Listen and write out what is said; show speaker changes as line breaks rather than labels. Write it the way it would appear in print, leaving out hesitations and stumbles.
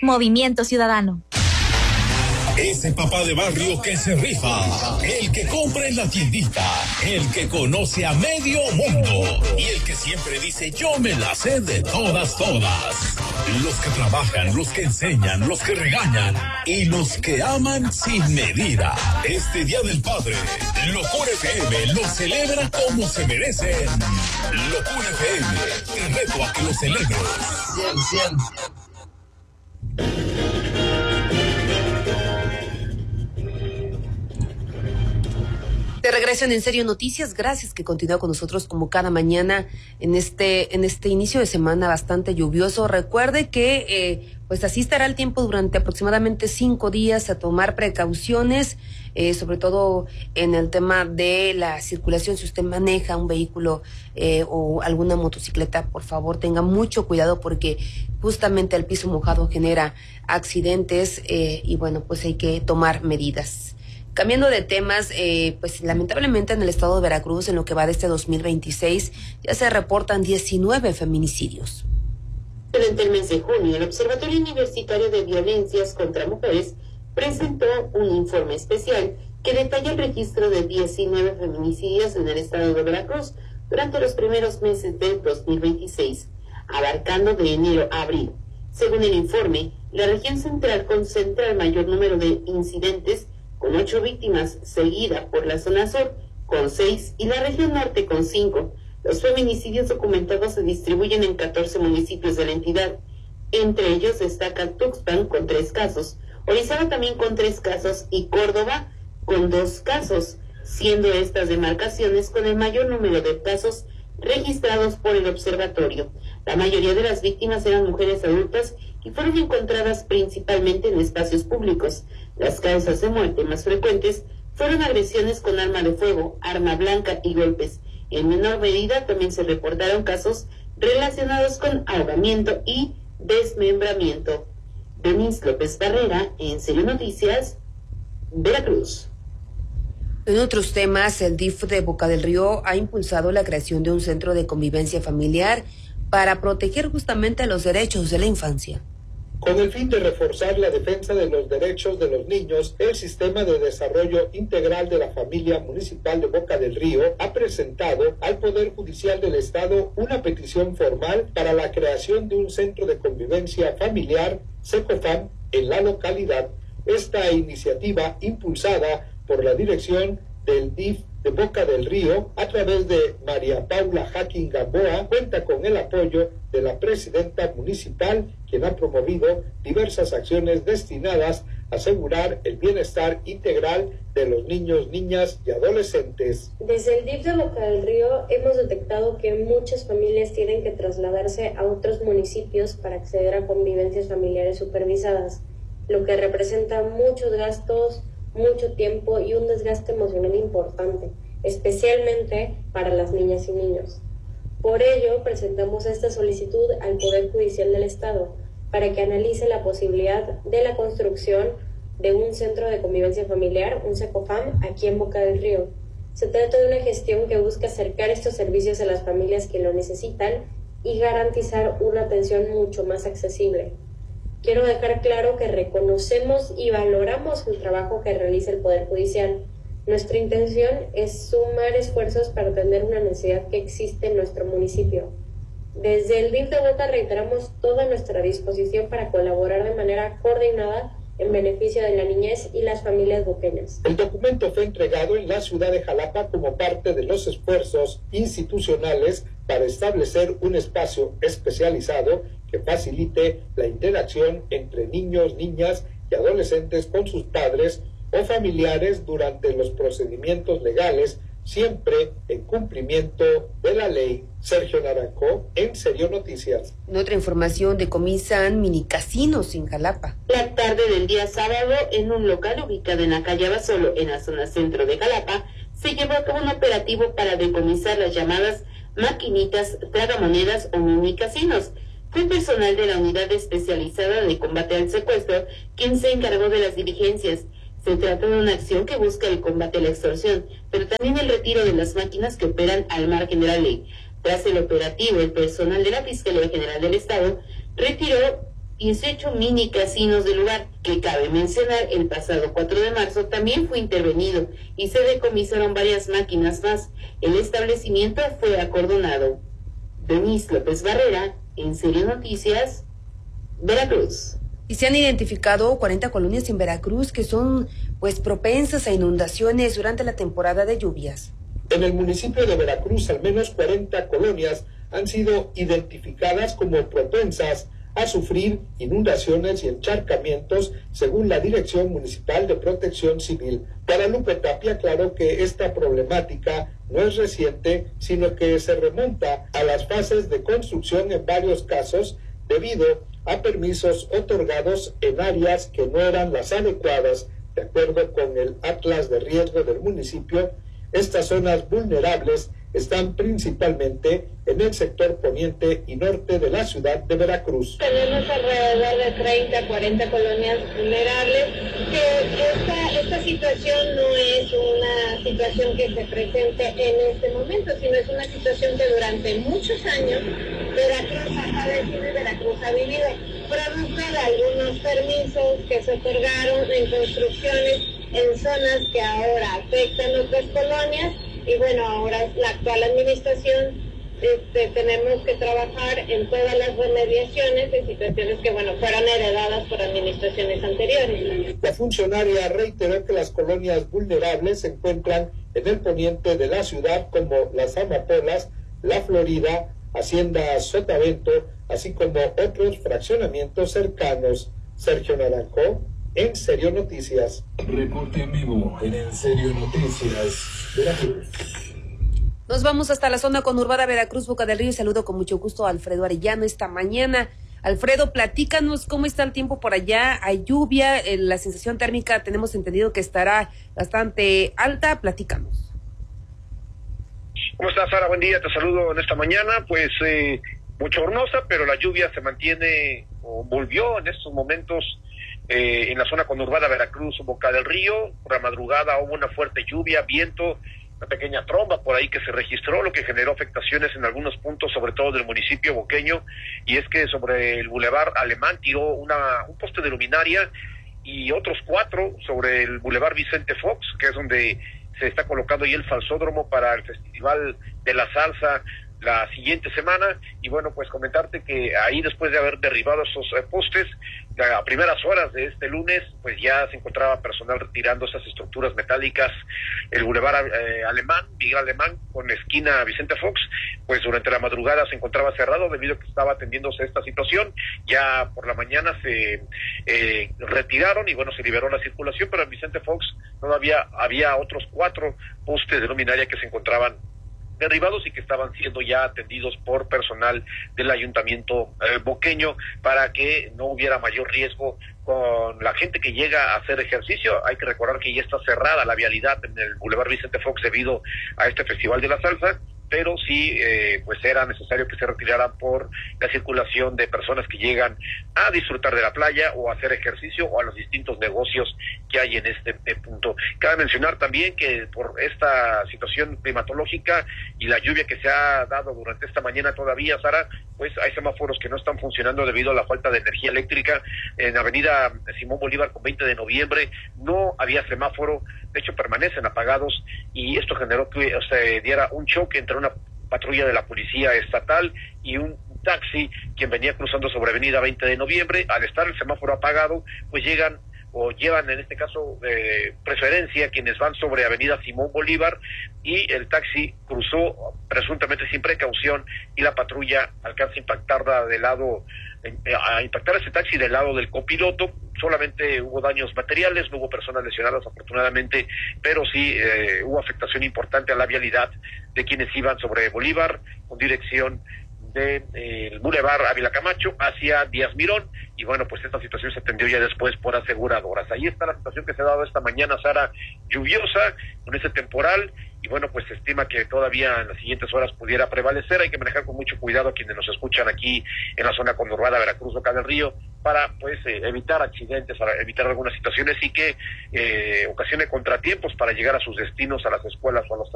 Movimiento Ciudadano.
Ese papá de barrio que se rifa, el que compra en la tiendita, el que conoce a medio mundo y el que siempre dice yo me la sé de todas. Los que trabajan, los que enseñan, los que regañan y los que aman sin medida. Este Día del Padre, Locura FM lo celebra como se merecen. Locura FM, te reto a que lo celebres. 100.
De regreso en Serio Noticias, gracias que continúa con nosotros como cada mañana en este inicio de semana bastante lluvioso. Recuerde que pues así estará el tiempo durante aproximadamente 5 días, a tomar precauciones, sobre todo en el tema de la circulación. Si usted maneja un vehículo o alguna motocicleta, por favor tenga mucho cuidado porque justamente el piso mojado genera accidentes y bueno, pues hay que tomar medidas. Cambiando de temas, pues lamentablemente en el estado de Veracruz, en lo que va de este 2026, ya se reportan 19 feminicidios.
Durante el mes de junio, el Observatorio Universitario de Violencias contra Mujeres presentó un informe especial que detalla el registro de 19 feminicidios en el estado de Veracruz durante los primeros meses del 2026, abarcando de enero a abril. Según el informe, la región central concentra el mayor número de incidentes, con 8 víctimas, seguida por la zona sur, con 6, y la región norte, con 5. Los feminicidios documentados se distribuyen en 14 municipios de la entidad. Entre ellos destaca Tuxpan, con 3 casos, Orizaba también con 3 casos, y Córdoba con 2 casos, siendo estas demarcaciones con el mayor número de casos registrados por el observatorio. La mayoría de las víctimas eran mujeres adultas y fueron encontradas principalmente en espacios públicos. Las causas de muerte más frecuentes fueron agresiones con arma de fuego, arma blanca y golpes. En menor medida también se reportaron casos relacionados con ahogamiento y desmembramiento. Denise López Barrera, en Serio Noticias, Veracruz.
En otros temas, el DIF de Boca del Río ha impulsado la creación de un centro de convivencia familiar para proteger justamente los derechos de la infancia.
Con el fin de reforzar la defensa de los derechos de los niños, el Sistema de Desarrollo Integral de la Familia Municipal de Boca del Río ha presentado al Poder Judicial del Estado una petición formal para la creación de un centro de convivencia familiar, SECOFAM, en la localidad. Esta iniciativa, impulsada por la dirección del DIF de Boca del Río, a través de María Paula Jaquín Gamboa, cuenta con el apoyo de la presidenta municipal, quien ha promovido diversas acciones destinadas a asegurar el bienestar integral de los niños, niñas y adolescentes.
Desde el DIF de Boca del Río hemos detectado que muchas familias tienen que trasladarse a otros municipios para acceder a convivencias familiares supervisadas, lo que representa muchos gastos, mucho tiempo y un desgaste emocional importante, especialmente para las niñas y niños. Por ello, presentamos esta solicitud al Poder Judicial del Estado para que analice la posibilidad de la construcción de un centro de convivencia familiar, un SECOFAM, aquí en Boca del Río. Se trata de una gestión que busca acercar estos servicios a las familias que lo necesitan y garantizar una atención mucho más accesible. Quiero dejar claro que reconocemos y valoramos el trabajo que realiza el Poder Judicial. Nuestra intención es sumar esfuerzos para atender una necesidad que existe en nuestro municipio. Desde el DIF de Boca reiteramos toda nuestra disposición para colaborar de manera coordinada en beneficio de la niñez y las familias boqueñas.
El documento fue entregado en la ciudad de Jalapa como parte de los esfuerzos institucionales para establecer un espacio especializado que facilite la interacción entre niños, niñas y adolescentes con sus padres o familiares durante los procedimientos legales, siempre en cumplimiento de la ley. Sergio Naranjo, en Serio Noticias.
En otra información, decomisan minicasinos en Jalapa.
La tarde del día sábado, en un local ubicado en la calle Abasolo, en la zona centro de Jalapa, se llevó a cabo un operativo para decomisar las llamadas maquinitas, tragamonedas o minicasinos. Fue personal de la Unidad Especializada de Combate al Secuestro quien se encargó de las diligencias. Se trata de una acción que busca el combate a la extorsión, pero también el retiro de las máquinas que operan al margen de la ley. Tras el operativo, el personal de la Fiscalía General del Estado retiró 18 mini casinos del lugar, que cabe mencionar el pasado 4 de marzo también fue intervenido y se decomisaron varias máquinas más. El establecimiento fue acordonado. Denise López Barrera, En Serio Noticias, Veracruz.
Y se han identificado 40 colonias en Veracruz que son pues propensas a inundaciones durante la temporada de lluvias.
En el municipio de Veracruz, al menos 40 colonias han sido identificadas como propensas a sufrir inundaciones y encharcamientos, según la Dirección Municipal de Protección Civil. Guadalupe Tapia aclaró que esta problemática no es reciente, sino que se remonta a las fases de construcción en varios casos, debido a permisos otorgados en áreas que no eran las adecuadas. De acuerdo con el Atlas de Riesgo del municipio, estas zonas vulnerables están principalmente en el sector poniente y norte de la ciudad de Veracruz.
Tenemos alrededor de 30, 40 colonias vulnerables, que esta situación no es una situación que se presente en este momento, sino es una situación que durante muchos años Veracruz ha padecido y Veracruz ha vivido, producto de algunos permisos que se otorgaron en construcciones en zonas que ahora afectan otras colonias. Y bueno, ahora la actual administración tenemos que trabajar en todas las remediaciones de situaciones que fueron heredadas por administraciones anteriores.
La funcionaria reiteró que las colonias vulnerables se encuentran en el poniente de la ciudad, como Las Amapolas, La Florida, Hacienda Sotavento, así como otros fraccionamientos cercanos. Sergio Naranjo, En Serio Noticias.
Reporte en vivo en Serio Noticias, Veracruz.
Nos vamos hasta la zona conurbada Veracruz, Boca del Río, y saludo con mucho gusto a Alfredo Arellano esta mañana. Alfredo, platícanos cómo está el tiempo por allá. Hay lluvia, la sensación térmica tenemos entendido que estará bastante alta. Platícanos.
¿Cómo estás, Sara? Buen día, te saludo en esta mañana. Pues bochornosa, pero la lluvia se mantiene o volvió en estos momentos en la zona conurbada Veracruz, Boca del Río. Por la madrugada hubo una fuerte lluvia, viento, una pequeña tromba por ahí que se registró, lo que generó afectaciones en algunos puntos, sobre todo del municipio boqueño, y es que sobre el Boulevard Alemán tiró un poste de luminaria, y otros 4 sobre el Boulevard Vicente Fox, que es donde se está colocando ahí el falsódromo para el Festival de la Salsa la siguiente semana. Y bueno, pues comentarte que ahí, después de haber derribado esos postes, a primeras horas de este lunes, pues ya se encontraba personal retirando esas estructuras metálicas. El Boulevard Alemán, Miguel Alemán, con esquina Vicente Fox, pues durante la madrugada se encontraba cerrado debido a que estaba atendiéndose esta situación. Ya por la mañana se retiraron y bueno, se liberó la circulación, pero en Vicente Fox todavía había otros 4 postes de luminaria que se encontraban derribados y que estaban siendo ya atendidos por personal del ayuntamiento boqueño para que no hubiera mayor riesgo con la gente que llega a hacer ejercicio. Hay que recordar que ya está cerrada la vialidad en el Boulevard Vicente Fox debido a este Festival de la Salsa, pero sí pues era necesario que se retiraran por la circulación de personas que llegan a disfrutar de la playa o a hacer ejercicio o a los distintos negocios que hay en este punto. Cabe mencionar también que por esta situación climatológica y la lluvia que se ha dado durante esta mañana todavía, Sara, pues hay semáforos que no están funcionando debido a la falta de energía eléctrica. En Avenida Simón Bolívar con 20 de noviembre no había semáforo, de hecho permanecen apagados, y esto generó que se diera un choque entre una patrulla de la policía estatal y un taxi quien venía cruzando sobre Avenida 20 de noviembre. Al estar el semáforo apagado, pues llevan en este caso preferencia quienes van sobre Avenida Simón Bolívar, y el taxi cruzó presuntamente sin precaución y la patrulla alcanza a impactarla a impactar ese taxi del lado del copiloto. Solamente hubo daños materiales, no hubo personas lesionadas afortunadamente, pero sí hubo afectación importante a la vialidad de quienes iban sobre Bolívar con dirección del Boulevard Ávila Camacho hacia Díaz Mirón. Y bueno, pues esta situación se atendió ya después por aseguradoras. Ahí está la situación que se ha dado esta mañana, Sara, lluviosa, con ese temporal, y bueno, pues se estima que todavía en las siguientes horas pudiera prevalecer. Hay que manejar con mucho cuidado a quienes nos escuchan aquí en la zona conurbada Veracruz, Boca del Río, para pues evitar accidentes, para evitar algunas situaciones y que ocasione contratiempos para llegar a sus destinos, a las escuelas o a los